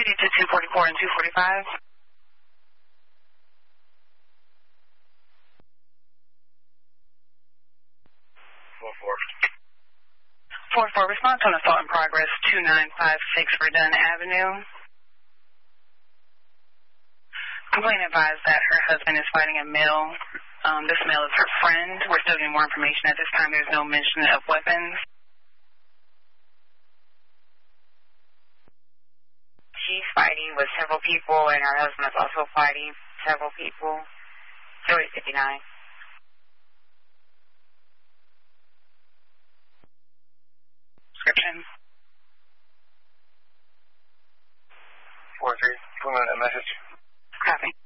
duty to 244 and 245. 4-4, respond to an assault in progress, 2956 Verdun Avenue. Complainant advised that her husband is fighting a male. This male is her friend. We're still getting more information. At this time, there's no mention of weapons. She's fighting with several people, and her husband is also fighting several people. 3059. Description. 4-3, put on a message. Copy.